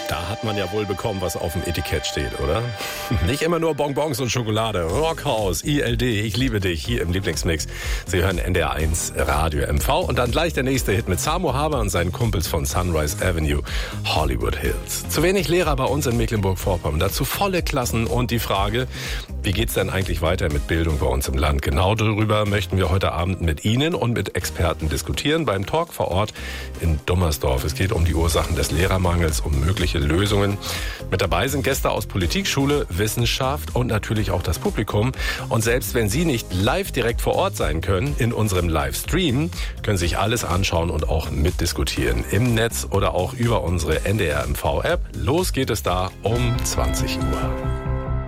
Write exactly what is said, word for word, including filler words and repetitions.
Da hat man ja wohl bekommen, was auf dem Etikett steht, oder? Nicht immer nur Bonbons und Schokolade. Rockhaus, I L D, ich liebe dich, hier im Lieblingsmix. Sie hören N D R eins Radio M V und dann gleich der nächste Hit mit Samo Haber und seinen Kumpels von Sunrise Avenue, Hollywood Hills. Zu wenig Lehrer bei uns in Mecklenburg-Vorpommern, dazu volle Klassen und die Frage, wie geht's denn eigentlich weiter mit Bildung bei uns im Land? Genau darüber möchten wir heute Abend mit Ihnen und mit Experten diskutieren beim Talk vor Ort in Dummersdorf. Es geht um die Ursachen des Lehrermangels, um mögliche Lösungen. Mit dabei sind Gäste aus Politik, Schule, Wissenschaft und natürlich auch das Publikum. Und selbst wenn Sie nicht live direkt vor Ort sein können, in unserem Livestream, können Sie sich alles anschauen und auch mitdiskutieren. Im Netz oder auch über unsere N D R M V App. Los geht es da um zwanzig Uhr.